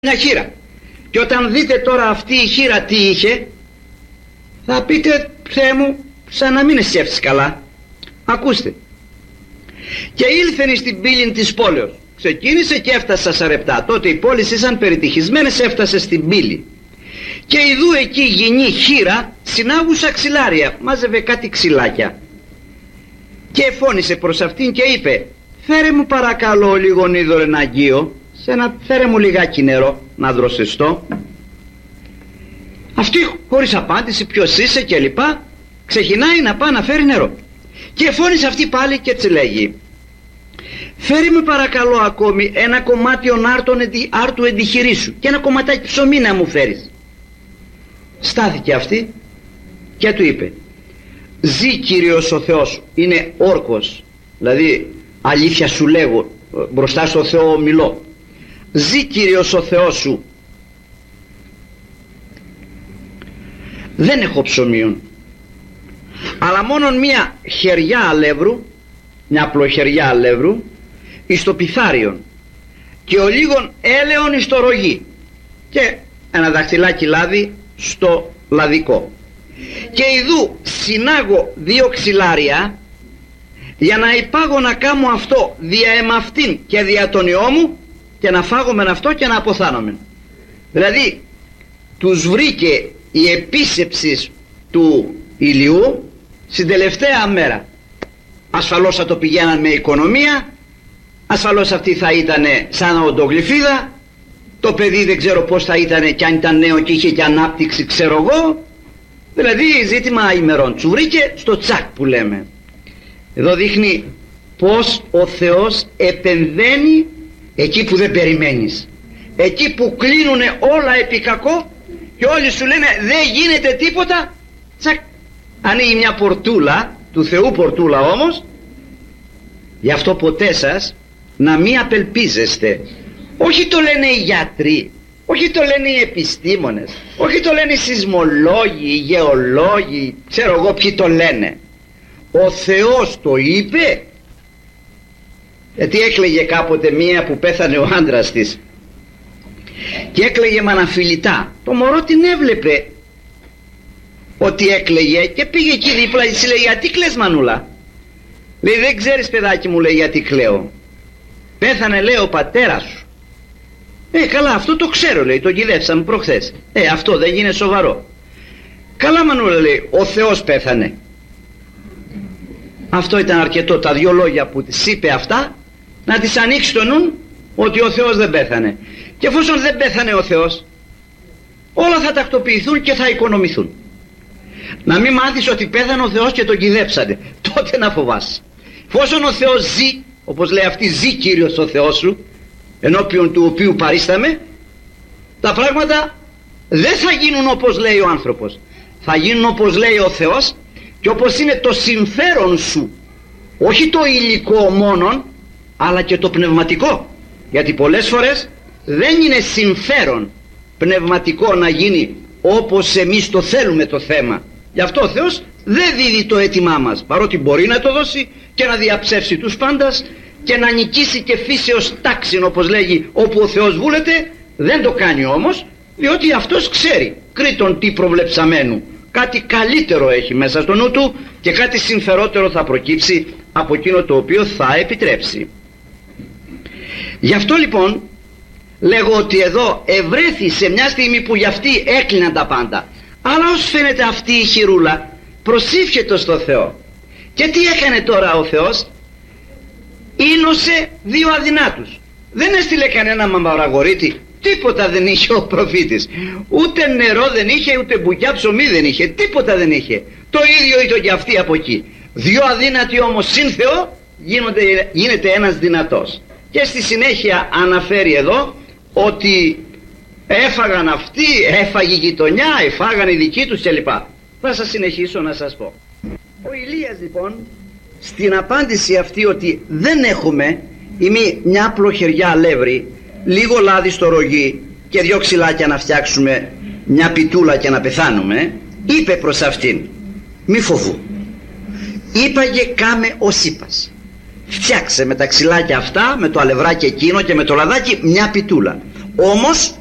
μια χήρα. Και όταν δείτε τώρα αυτή η χήρα τι είχε, θα πείτε, Θεέ μου, σαν να μην σκέφτεσαι καλά. Ακούστε. Και ήλθεν στην πύλη της πόλεως. Ξεκίνησε και έφτασε στα Σαρεπτά. Τότε οι πόλεις ήσαν περιτυχισμένες, έφτασε στην πύλη. Και ειδού εκεί γινή χήρα συνάγουσα ξυλάρια. Μάζευε κάτι ξυλάκια. Και φώνησε προς αυτήν και είπε, φέρε μου παρακαλώ λίγον είδωρεν αγγείο, φέρε μου λιγάκι νερό να δροσιστώ. Αυτή χωρίς απάντηση, ποιος είσαι και λοιπά, ξεκινάει να πάει να φέρει νερό. Και φώνησε αυτή πάλι και έτσι λέγει, φέρε μου παρακαλώ ακόμη ένα κομμάτι άρτου εντυχηρίσου και ένα κομματάκι ψωμί να μου φέρεις. Στάθηκε αυτή και του είπε, ζει Κύριος ο Θεός, είναι όρκος, δηλαδή αλήθεια σου λέγω, μπροστά στο Θεό μιλώ, ζει Κύριος ο Θεός σου, δεν έχω ψωμίον, αλλά μόνον μια χεριά αλεύρου, μια απλοχεριά αλεύρου εις το πιθάριον και ο λίγον έλεον εις το ρογί και ένα δαχτυλάκι λάδι στο λαδικό. Και ειδού συνάγω 2 ξυλάρια για να υπάγω να κάνω αυτό δια εμαυτήν και δια τον ιό μου και να φάγομεν αυτό και να αποθάνομεν. Δηλαδή τους βρήκε η επίσκεψη του ηλιού στην τελευταία μέρα. Ασφαλώς θα το πηγαίναν με οικονομία, ασφαλώς αυτή θα ήταν σαν οντογλυφίδα, το παιδί δεν ξέρω πως θα ήταν και αν ήταν νέο και είχε και ανάπτυξη ξέρω εγώ, δηλαδή ζήτημα ημερών. Του βρήκε στο τσάκ που λέμε. Εδώ δείχνει πως ο Θεός επεμβαίνει εκεί που δεν περιμένεις, εκεί που κλείνουνε όλα επί κακό και όλοι σου λένε δεν γίνεται τίποτα, τσακ, ανοίγει μια πορτούλα του Θεού, πορτούλα όμως. Γι' αυτό ποτέ σας να μην απελπίζεστε. Όχι το λένε οι γιατροί, όχι το λένε οι επιστήμονες, όχι το λένε οι σεισμολόγοι, οι γεωλόγοι, ξέρω εγώ ποιοι το λένε. Ο Θεός το είπε. Γιατί έκλαιγε κάποτε μία που πέθανε ο άντρας της και έκλαιγε με αναφιλητά. Το μωρό την έβλεπε ότι έκλαιγε και πήγε εκεί δίπλα και λέει, γιατί κλαις μανούλα? Λέει, δεν ξέρεις παιδάκι μου, λέει, γιατί κλαίω. Πέθανε, λέει, ο πατέρας σου. Καλά, αυτό το ξέρω, λέει, το κυδεύσαμε προχθές. Αυτό δεν είναι σοβαρό. Καλά μανούλα, λέει, ο Θεός πέθανε. Αυτό ήταν αρκετό, τα 2 λόγια που της είπε αυτά, να της ανοίξει το νου ότι ο Θεός δεν πέθανε. Και εφόσον δεν πέθανε ο Θεός, όλα θα τακτοποιηθούν και θα οικονομηθούν. Να μην μάθεις ότι πέθανε ο Θεός και τον κυδέψανε, τότε να φοβάσαι. Εφόσον ο Θεός ζει, όπως λέει αυτή, ζει Κύριος ο Θεός σου, ενώπιον του οποίου παρίσταμε, τα πράγματα δεν θα γίνουν όπως λέει ο άνθρωπος, θα γίνουν όπως λέει ο Θεός και όπως είναι το συμφέρον σου, όχι το υλικό μόνον, αλλά και το πνευματικό. Γιατί πολλές φορές δεν είναι συμφέρον πνευματικό να γίνει όπως εμείς το θέλουμε το θέμα. Γι' αυτό ο Θεός δεν δίδει το αίτημά μας, παρότι μπορεί να το δώσει και να διαψεύσει τους πάντας και να νικήσει και φύσεως τάξιν, όπως λέγει, όπου ο Θεός βούλεται. Δεν το κάνει όμως, διότι αυτός ξέρει κρίτον τι προβλεψαμένου, κάτι καλύτερο έχει μέσα στο νου του και κάτι συμφερότερο θα προκύψει από εκείνο το οποίο θα επιτρέψει. Γι' αυτό λοιπόν λέγω ότι εδώ ευρέθη σε μια στιγμή που γι' αυτή έκλειναν τα πάντα, αλλά ως φαίνεται αυτή η χειρούλα προσήφιετο στο Θεό. Και τι έκανε τώρα ο Θεός? Ήνωσε 2 αδυνάτους. Δεν έστειλε κανένα μαυραγωρίτη, τίποτα δεν είχε ο προφήτης, ούτε νερό δεν είχε, ούτε μπουκιά ψωμί δεν είχε, τίποτα δεν είχε. Το ίδιο ήταν και αυτοί από εκεί. 2 αδύνατοι όμως συν Θεό γίνεται ένας δυνατός. Και στη συνέχεια αναφέρει εδώ ότι έφαγαν αυτοί, έφαγε η γειτονιά, εφάγαν οι δικοί τους κλπ. Θα σας συνεχίσω να σας πω. Ο Ηλίας λοιπόν στην απάντηση αυτή ότι δεν έχουμε μια απλοχεριά αλεύρι, λίγο λάδι στο ρογί και 2 ξυλάκια να φτιάξουμε μια πιτούλα και να πεθάνουμε, είπε προς αυτήν, μη φοβού, είπαγε κάμε ως είπας. Φτιάξε με τα ξυλάκια αυτά, με το αλευράκι εκείνο και με το λαδάκι μια πιτούλα. Όμως